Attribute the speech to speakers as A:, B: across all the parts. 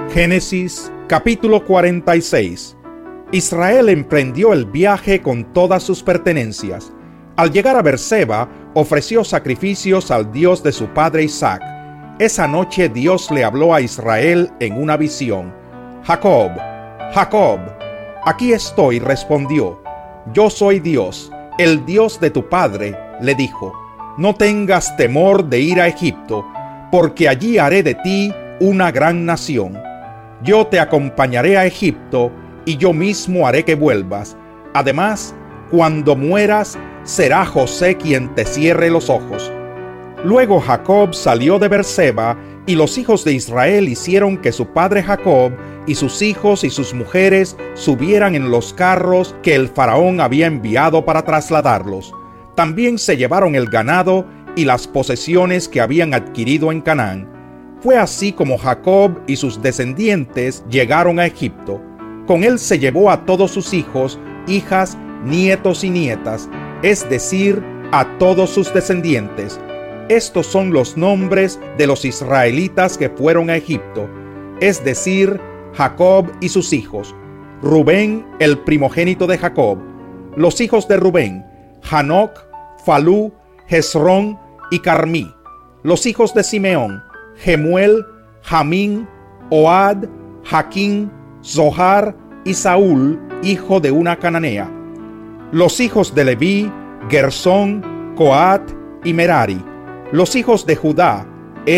A: Génesis capítulo 46. Israel emprendió el viaje con todas sus pertenencias. Al llegar a Berseba, ofreció sacrificios al Dios de su padre Isaac. Esa noche Dios le habló a Israel en una visión. «Jacob, Jacob». «Aquí estoy», respondió. «Yo soy Dios, el Dios de tu padre», le dijo. «No tengas temor de ir a Egipto, porque allí haré de ti una gran nación. Yo te acompañaré a Egipto, y yo mismo haré que vuelvas. Además, cuando mueras, será José quien te cierre los ojos». Luego Jacob salió de Berseba, y los hijos de Israel hicieron que su padre Jacob y sus hijos y sus mujeres subieran en los carros que el faraón había enviado para trasladarlos. También se llevaron el ganado y las posesiones que habían adquirido en Canaán. Fue así como Jacob y sus descendientes llegaron a Egipto. Con él se llevó a todos sus hijos, hijas, nietos y nietas, es decir, a todos sus descendientes. Estos son los nombres de los israelitas que fueron a Egipto, es decir, Jacob y sus hijos. Rubén, el primogénito de Jacob. Los hijos de Rubén: Hanoc, Falú, Hezrón y Carmí. Los hijos de Simeón: Jemuel, Jamín, Ohad, Jaquín, Zohar y Saúl, hijo de una cananea. Los hijos de Leví: Gersón, Coat y Merari. Los hijos de Judá: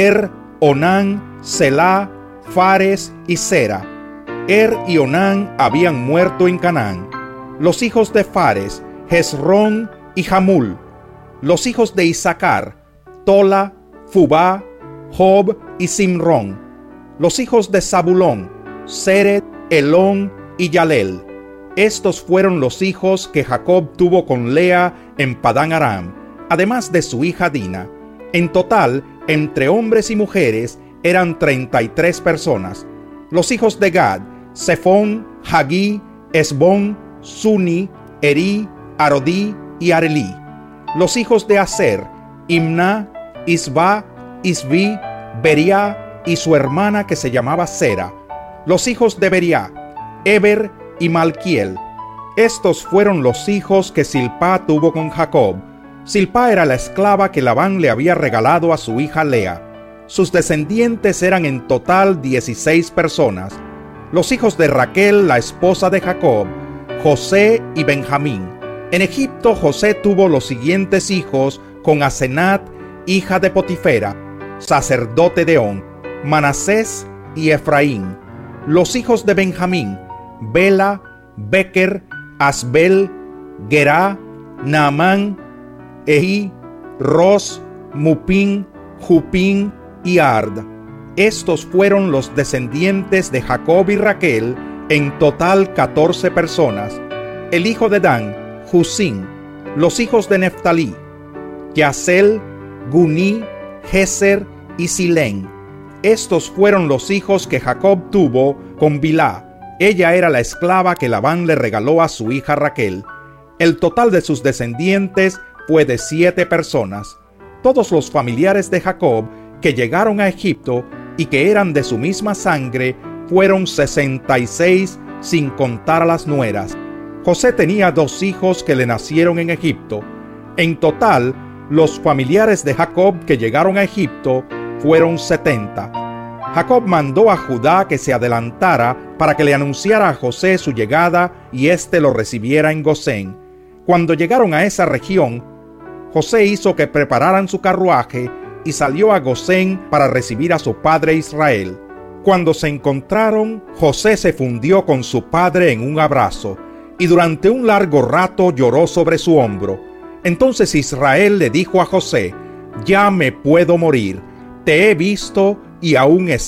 A: Onán, Selá, Fares y Zera. Y Onán habían muerto en Canaán. Los hijos de Fares: Hezrón y Jamul. Los hijos de Issacar: Tola, Fubá, Job y Simrón. Los hijos de Zabulón: Seret, Elón y Yalel. Estos fueron los hijos que Jacob tuvo con Lea en Padán Aram, además de su hija Dina. En total, entre hombres y mujeres, eran 33 personas. Los hijos de Gad: Sefón, Hagí, Esbón, Suni, Eri, Arodí y Arelí. Los hijos de Aser: Imná, Isba, Isbi, Beriá y su hermana que se llamaba Sera. Los hijos de Beriá: Eber y Malquiel. Estos fueron los hijos que Silpá tuvo con Jacob. Silpá era la esclava que Labán le había regalado a su hija Lea. Sus descendientes eran en total 16 personas. Los hijos de Raquel, la esposa de Jacob: José y Benjamín. En Egipto José tuvo los siguientes hijos con Asenat, hija de Potifera, sacerdote de On: Manasés y Efraín. Los hijos de Benjamín: Bela, Beker, Asbel, Gerá, Naamán, Ehi, Ros, Mupín, Jupín y Ard. Estos fueron los descendientes de Jacob y Raquel, en total 14 personas. El hijo de Dan: Jusín. Los hijos de Neftalí: Yasel, Guní, Jeser y Silén. Estos fueron los hijos que Jacob tuvo con Bilhá. Ella era la esclava que Labán le regaló a su hija Raquel. El total de sus descendientes fue de 7 personas. Todos los familiares de Jacob que llegaron a Egipto y que eran de su misma sangre fueron 66, sin contar a las nueras. José tenía 2 hijos que le nacieron en Egipto. En total, los familiares de Jacob que llegaron a Egipto fueron 70. Jacob mandó a Judá que se adelantara para que le anunciara a José su llegada y éste lo recibiera en Gosén. Cuando llegaron a esa región, José hizo que prepararan su carruaje y salió a Gosén para recibir a su padre Israel. Cuando se encontraron, José se fundió con su padre en un abrazo y durante un largo rato lloró sobre su hombro. Entonces Israel le dijo a José: «Ya me puedo morir. Te he visto y aún